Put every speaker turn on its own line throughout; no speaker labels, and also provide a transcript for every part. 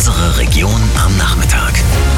Unsere Region am Nachmittag.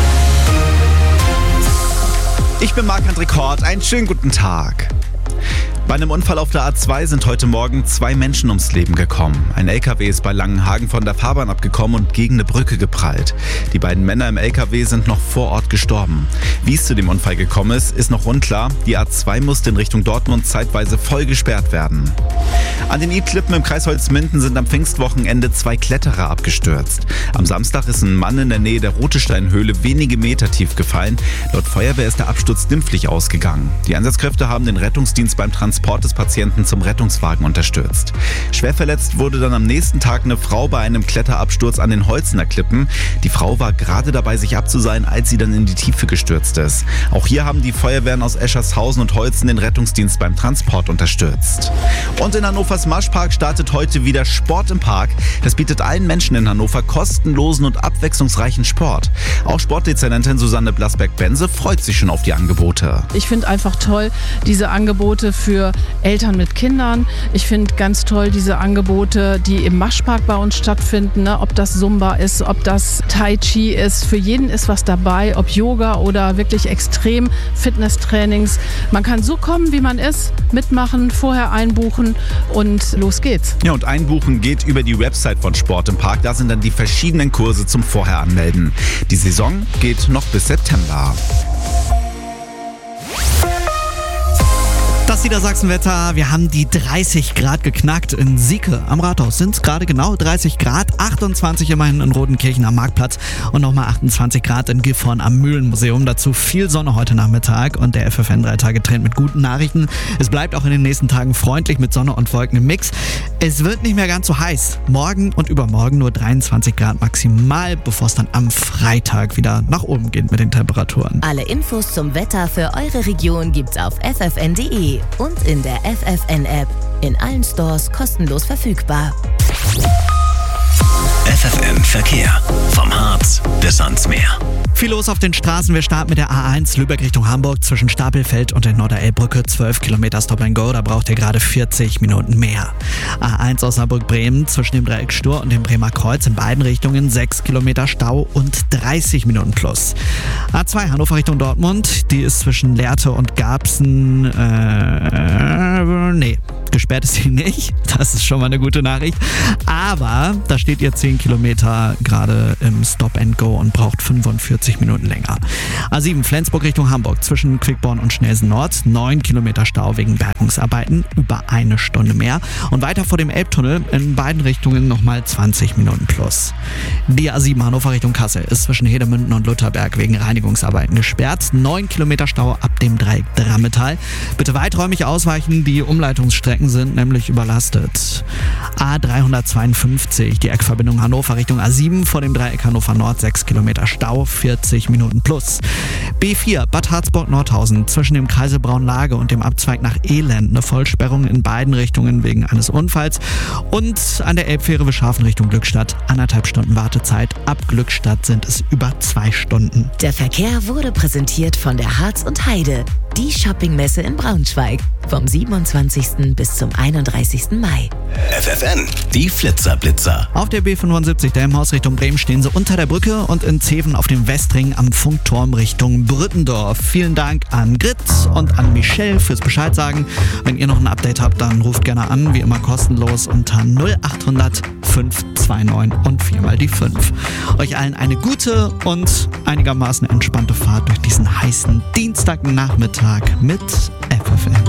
Ich bin Marc-André Kort, einen schönen guten Tag. Bei einem Unfall auf der A2 sind heute Morgen 2 Menschen ums Leben gekommen. Ein LKW ist bei Langenhagen von der Fahrbahn abgekommen und gegen eine Brücke geprallt. Die beiden Männer im LKW sind noch vor Ort gestorben. Wie es zu dem Unfall gekommen ist noch unklar. Die A2 musste in Richtung Dortmund zeitweise voll gesperrt werden. An den I-Klippen im Kreis Holzminden sind am Pfingstwochenende 2 Kletterer abgestürzt. Am Samstag ist ein Mann in der Nähe der Rotesteinhöhle wenige Meter tief gefallen. Laut Feuerwehr ist der Absturz glimpflich ausgegangen. Die Einsatzkräfte haben den Rettungsdienst beim Transport des Patienten zum Rettungswagen unterstützt. Schwer verletzt wurde dann am nächsten Tag eine Frau bei einem Kletterabsturz an den Holzener Klippen. Die Frau war gerade dabei, sich abzuseilen, als sie dann in die Tiefe gestürzt ist. Auch hier haben die Feuerwehren aus Eschershausen und Holzen den Rettungsdienst beim Transport unterstützt. Und in Hannovers Marschpark startet heute wieder Sport im Park. Das bietet allen Menschen in Hannover kostenlosen und abwechslungsreichen Sport. Auch Sportdezernentin Susanne Blasberg-Bense freut sich schon auf die Angebote.
Ich finde einfach toll, diese Angebote für Eltern mit Kindern. Ich finde ganz toll diese Angebote, die im Marschpark bei uns stattfinden. Ne? Ob das Zumba ist, ob das Tai Chi ist. Für jeden ist was dabei, ob Yoga oder wirklich extrem Fitnesstrainings. Man kann so kommen, wie man ist, mitmachen, vorher einbuchen und los geht's.
Ja, und einbuchen geht über die Website von Sport im Park. Da sind dann die verschiedenen Kurse zum Vorher anmelden. Die Saison geht noch bis September.
Das Niedersachsenwetter, wir haben die 30 Grad geknackt. In Sieke am Rathaus sind es gerade genau 30 Grad, 28 immerhin in Rodenkirchen am Marktplatz und nochmal 28 Grad in Gifhorn am Mühlenmuseum. Dazu viel Sonne heute Nachmittag und der FFN 3 Tage Trend mit guten Nachrichten. Es bleibt auch in den nächsten Tagen freundlich mit Sonne und Wolken im Mix. Es wird nicht mehr ganz so heiß. Morgen und übermorgen nur 23 Grad maximal, bevor es dann am Freitag wieder nach oben geht mit den Temperaturen.
Alle Infos zum Wetter für eure Region gibt's auf ffn.de und in der FFN-App. In allen Stores kostenlos verfügbar.
FFN Verkehr. Vom Harz bis ans Meer.
Viel los auf den Straßen. Wir starten mit der A1 Lübeck Richtung Hamburg zwischen Stapelfeld und der Norderelbbrücke. 12 Kilometer Stop and Go, da braucht ihr gerade 40 Minuten mehr. A1 Osnabrück-Bremen zwischen dem Dreieck Stur und dem Bremer Kreuz in beiden Richtungen 6 Kilometer Stau und 30 Minuten plus. A2 Hannover Richtung Dortmund, die ist zwischen Lehrte und Garbsen, gesperrt ist sie nicht. Das ist schon mal eine gute Nachricht. Aber da steht ihr 10 Kilometer gerade im Stop and Go und braucht 45 Minuten länger. A7 Flensburg Richtung Hamburg zwischen Quickborn und Schnelsen Nord. 9 Kilometer Stau wegen Bergungsarbeiten, über 1 Stunde mehr. Und weiter vor dem Elbtunnel in beiden Richtungen nochmal 20 Minuten plus. Die A7 Hannover Richtung Kassel ist zwischen Hedemünden und Lutherberg wegen Reinigungsarbeiten gesperrt. 9 Kilometer Stau ab dem Dreieck Drammetal. Bitte weiträumig ausweichen, die Umleitungsstrecken sind nämlich überlastet. A352, die Eckverbindung Hannover Richtung A7 vor dem Dreieck Hannover Nord, 6 Kilometer Stau, 40 Minuten plus. B4 Bad Harzburg-Nordhausen zwischen dem Kreisel Braunlage und dem Abzweig nach Elend eine Vollsperrung in beiden Richtungen wegen eines Unfalls. Und an der Elbfähre Wischhafen Richtung Glückstadt 1,5 Stunden Wartezeit. Ab Glückstadt sind es über 2 Stunden.
Der Verkehr wurde präsentiert von der Harz und Heide, die Shoppingmesse in Braunschweig. Vom 27. bis zum 31. Mai.
FFN, die Flitzerblitzer.
Auf der B75 Delmenhorst Richtung Bremen stehen sie unter der Brücke und in Zeven auf dem Westring am Funkturm Richtung Brüttendorf. Vielen Dank an Grit und an Michelle fürs Bescheid sagen. Wenn ihr noch ein Update habt, dann ruft gerne an, wie immer kostenlos unter 0800 529 und 4 mal die 5. Euch allen eine gute und einigermaßen entspannte Fahrt durch diesen heißen Dienstagnachmittag mit FFN.